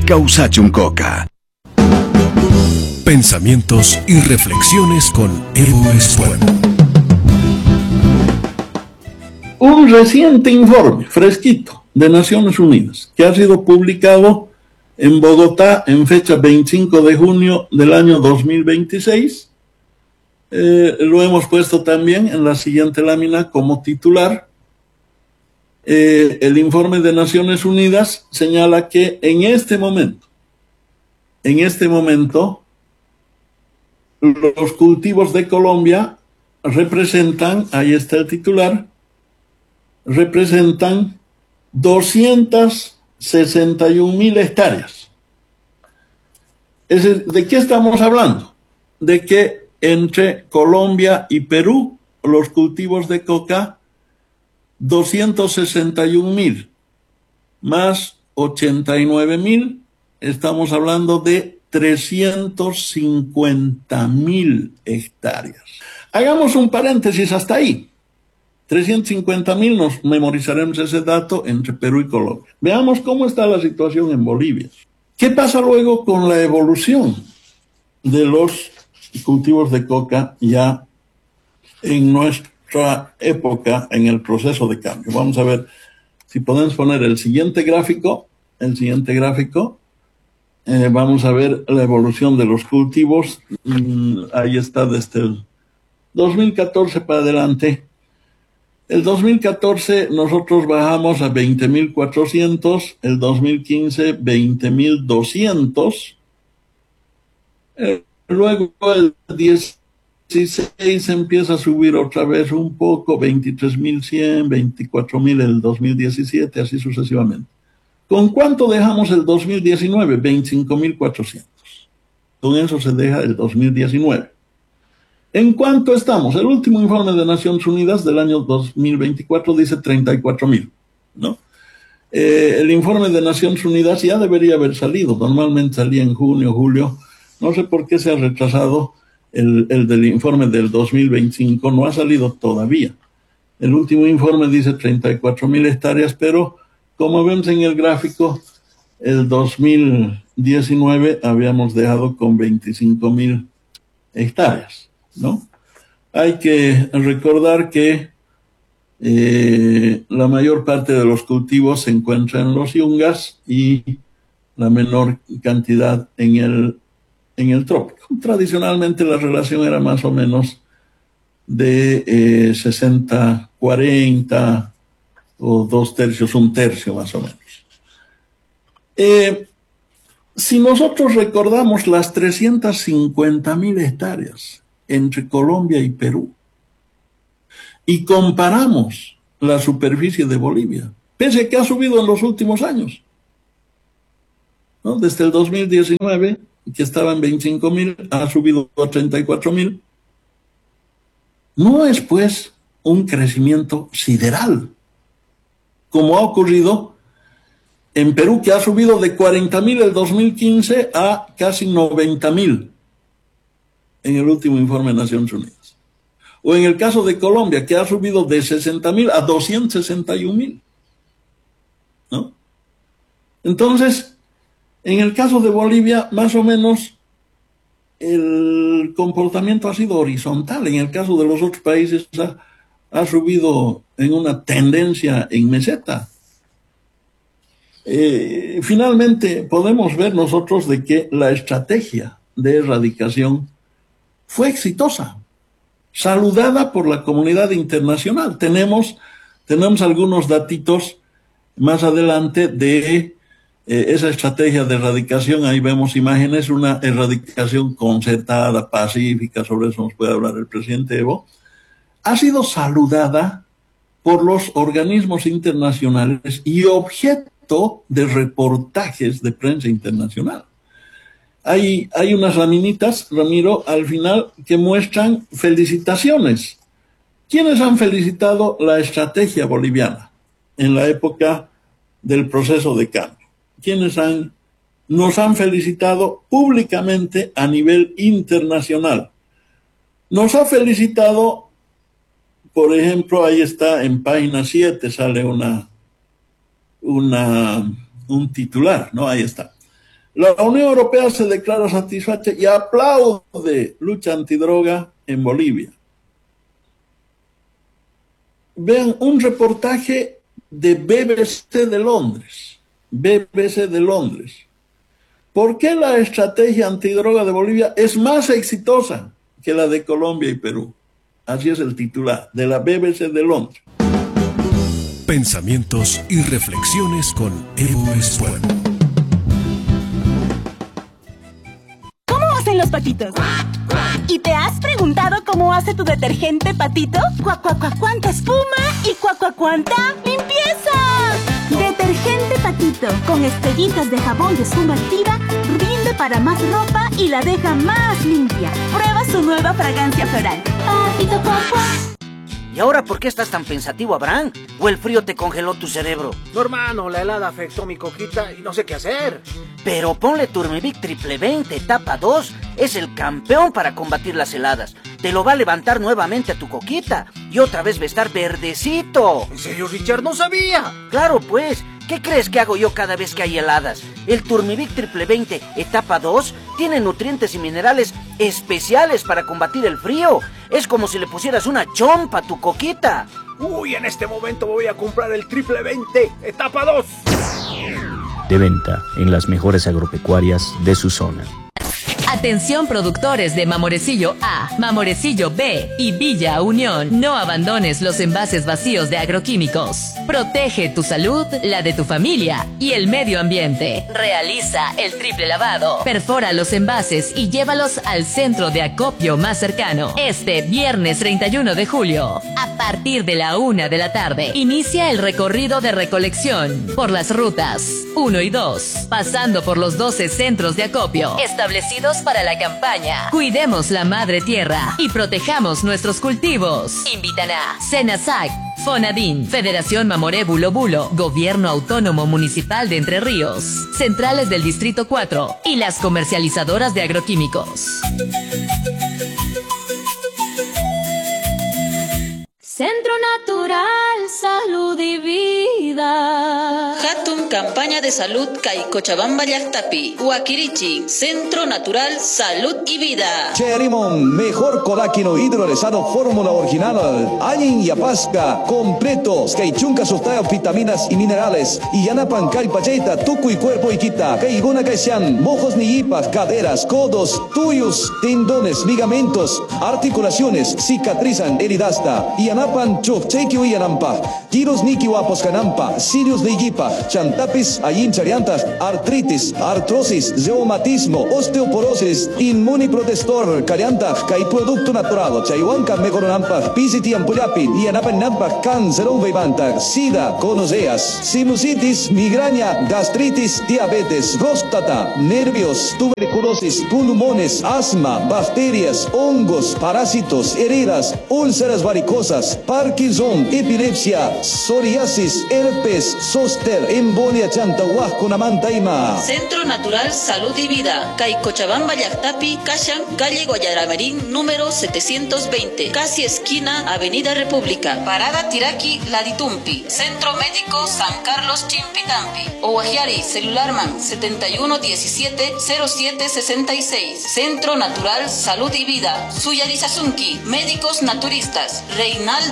Causachuncoca. Pensamientos y reflexiones con Evo Espuel. Un reciente informe, fresquito, de Naciones Unidas, que ha sido publicado en Bogotá en fecha 25 de junio del año 2026. Lo hemos puesto también en la siguiente lámina como titular. El informe de Naciones Unidas señala que en este momento, los cultivos de Colombia representan, ahí está el titular, representan 261.000 hectáreas. ¿De qué estamos hablando? De que entre Colombia y Perú, los cultivos de coca, 261.000 más 89.000, estamos hablando de 350.000 hectáreas. Hagamos un paréntesis hasta ahí. 350.000, nos memorizaremos ese dato entre Perú y Colombia. Veamos cómo está la situación en Bolivia. ¿Qué pasa luego con la evolución de los cultivos de coca ya en nuestra época, en el proceso de cambio? Vamos a ver si podemos poner el siguiente gráfico. Vamos a ver la evolución de los cultivos. Ahí está desde el 2014 para adelante. El 2014 nosotros bajamos a 20.400, el 2015 20.200, luego el 16 empieza a subir otra vez un poco, 23.100, 24.000 el 2017, así sucesivamente. ¿Con cuánto dejamos el 2019? 25.400. Con eso se deja el 2019. ¿En cuánto estamos? El último informe de Naciones Unidas del año 2024 dice 34.000, ¿no? El informe de Naciones Unidas ya debería haber salido. Normalmente salía en junio, julio. No sé por qué se ha retrasado el del informe del 2025. No ha salido todavía. El último informe dice 34.000 hectáreas, pero como vemos en el gráfico, el 2019 habíamos dejado con 25.000 hectáreas, ¿no? Hay que recordar que la mayor parte de los cultivos se encuentra en los yungas y la menor cantidad en el trópico. Tradicionalmente la relación era más o menos de 60-40 o 2/3, 1/3 más o menos. Si nosotros recordamos las 350.000 hectáreas entre Colombia y Perú y comparamos la superficie de Bolivia, pese a que ha subido en los últimos años, ¿no? Desde el 2019, que estaba en 25.000, ha subido a 34.000. No es pues un crecimiento sideral, como ha ocurrido en Perú, que ha subido de 40.000 el 2015 a casi 90.000 en el último informe de Naciones Unidas. O en el caso de Colombia, que ha subido de 60.000 a 261.000, ¿no? Entonces, en el caso de Bolivia, más o menos, el comportamiento ha sido horizontal. En el caso de los otros países, ha subido en una tendencia en meseta. Finalmente podemos ver nosotros de que la estrategia de erradicación fue exitosa, saludada por la comunidad internacional. Tenemos algunos datitos más adelante de esa estrategia de erradicación. Ahí vemos imágenes, una erradicación concertada, pacífica, sobre eso nos puede hablar el presidente Evo. Ha sido saludada por los organismos internacionales y objeto de reportajes de prensa internacional. Hay unas laminitas, Ramiro, al final que muestran felicitaciones. ¿Quiénes han felicitado la estrategia boliviana en la época del proceso de cambio? ¿Quiénes nos han felicitado públicamente a nivel internacional? Nos ha felicitado, por ejemplo, ahí está en página 7, sale un titular, ¿no? Ahí está. La Unión Europea se declara satisfecha y aplaude lucha antidroga en Bolivia. Vean un reportaje de BBC de Londres. BBC de Londres. ¿Por qué la estrategia antidroga de Bolivia es más exitosa que la de Colombia y Perú? Así es el titular de la BBC de Londres. Pensamientos y reflexiones con Evo Espuel. ¿Cómo hacen los patitos? ¿Y te has preguntado cómo hace tu detergente Patito? ¿Cuánta espuma? ¿Y cuánta limpieza? Detergente Patito, con estrellitas de jabón de espuma activa, rinde para más ropa y la deja más limpia. Prueba su nueva fragancia floral. Patito ¿Y ahora por qué estás tan pensativo, Abraham? ¿O el frío te congeló tu cerebro? No, hermano, la helada afectó mi coquita y no sé qué hacer. Pero ponle Turmivic Triple 20 etapa 2. Es el campeón para combatir las heladas. Te lo va a levantar nuevamente a tu coquita y otra vez va a estar verdecito. ¿En serio, Richard? ¡No sabía! Claro, pues. ¿Qué crees que hago yo cada vez que hay heladas? El Turmivic Triple 20 etapa 2 tiene nutrientes y minerales especiales para combatir el frío. Es como si le pusieras una chompa a tu coquita. Uy, en este momento voy a comprar el Triple 20 etapa 2. De venta en las mejores agropecuarias de su zona. Atención productores de Mamorecillo A, Mamorecillo B y Villa Unión. No abandones los envases vacíos de agroquímicos. Protege tu salud, la de tu familia y el medio ambiente. Realiza el triple lavado. Perfora los envases y llévalos al centro de acopio más cercano. Este viernes 31 de julio, a partir de la 1 de la tarde, inicia el recorrido de recolección por las rutas 1 y 2, pasando por los 12 centros de acopio establecidos para la campaña Cuidemos la Madre Tierra y protejamos nuestros cultivos. Invitan a Senasac, Fonadín, Federación Mamoré Bulo Bulo, Gobierno Autónomo Municipal de Entre Ríos, Centrales del Distrito 4 y las comercializadoras de agroquímicos. Centro Natural, Salud y Vida. Hatun Campaña de Salud Kay Cochabamba Llactapi, Huaquirichi, Centro Natural, Salud y Vida. Cherimon, mejor colágeno hidrolizado fórmula original. Ayin Yapasca, completos, que chunca sustancia vitaminas y minerales. Y yanapan calpacheta, tucu y cuerpo y quita. Que igona que sean mojos ni yipas, caderas, codos, tuyos, tendones, ligamentos, articulaciones, cicatrizan heridasta. Y yanapan chokchekio y yanampa. Tiros niki wapos canampa, sirios de yipa, chantapis, ayin chariantas, artritis, artrosis, reumatismo, osteoporosis, inmuniprotestor, carianta, kai producto natural, chayhuanca megoronampa, pisiti ampullapi, y anapanampa, cáncer vivanta, sida, conoceas, sinusitis, migraña, gastritis, diabetes, próstata, nervios, tuberculosis, pulmones, asma, bacterias, hongos, parásitos, heridas, úlceras varicosas, Parkinson, epilepsia, psoriasis, herpes, zóster, embolia chantahuasconamantaima. Centro Natural Salud y Vida, Kay Cochabamba Llactapi, Kashan, calle Guayaramerín, número 720, casi esquina Avenida República, Parada Tiraki, Laditumpi, Centro Médico San Carlos Chimpitampi, Oajiari, Celularman 7117-0766, Centro Natural Salud y Vida, Suyarizasunki, Médicos Naturistas, Reinal